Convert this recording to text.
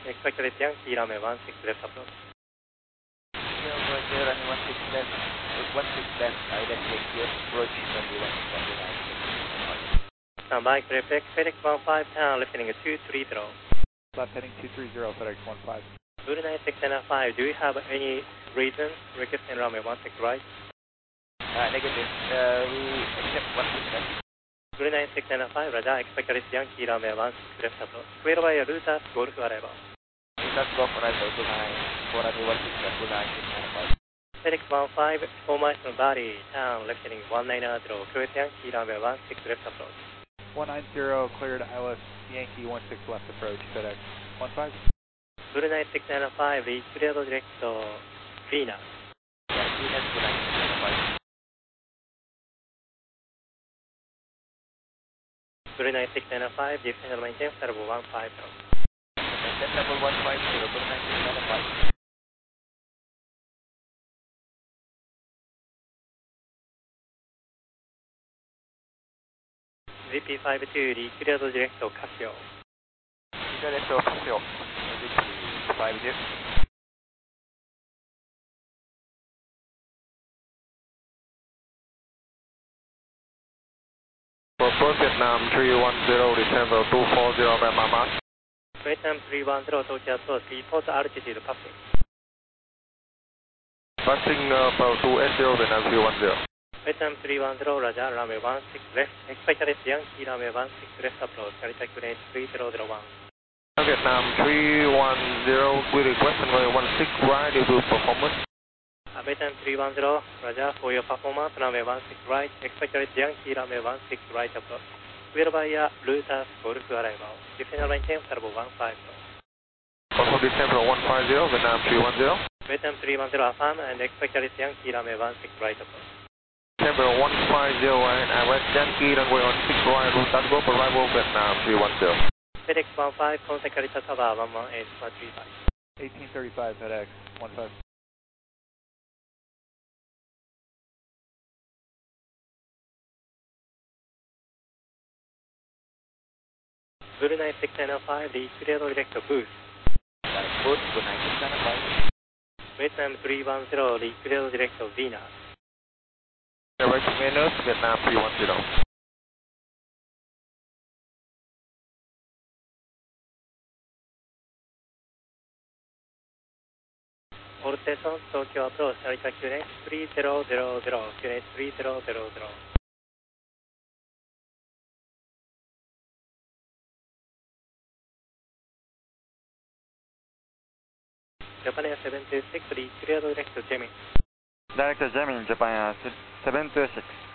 expect lift Yankee runway 16 left approach. Runway 16 left, 16 left, direct Yankee approach, runway 16 Stand by, clear FedEx 15, town, left heading 230. Left heading 230, FedEx 15. Blue 9695, do you have any reason requesting runway 16 right? Negative, we accept 16 left. Blue 9695, Roger, expect lift Yankee runway 16 left approach. Clear by Lutas, Golf arrival. Lutas Golf arrival, Blue 9, for runway 16 left, Blue 9695. FedEx 15, formation body, town, left heading 190, clear Yankee runway 16 left approach. 190, cleared ILS Yankee 16 left approach, FedEx 15. Blue 9695, reach cleared direct Venus. Venus, Blue 9695. Blue 9695, descend maintain level 150. Maintain level 150, Blue 9695. VP52, reach cleared direct Casio. Direct Casio, VP52. For Vietnam 310, December 240, Mama. Vietnam 310, Tokyo approach, report altitude passing. Passing for 280, Vietnam 310. Vietnam 310, Roger, runway 16 left, expect lift Yankee runway 16 left approach, California Grade 3001. Vietnam 310, we request runway 16 right due to performance. Vietnam 310, Roger, for your performance, runway 16 right, expect lift Yankee runway 16 right approach. Clear by Lutas, Golf arrival, descend maintain level 150. Also December 150, Vietnam 310. Vietnam 310, affirm and expect lift Yankee runway 16 right approach. December 150 and West Yankee runway 16 right, Lutas Golf arrival, Vietnam 310. FedEx 15, contact Calita Tower 118.35. 1835, FedEx 15. Blue 9695, reach cleared direct boost. Boost, Blue 9695. Vietnam 310, reach cleared direct Venus. Direct Venus, Vietnam 310. All stations, Tokyo approach, Narita QNH 3000, QNH 3000. Japan Air 726, reach cleared direct Gemini. Director Gemini, Japan 726.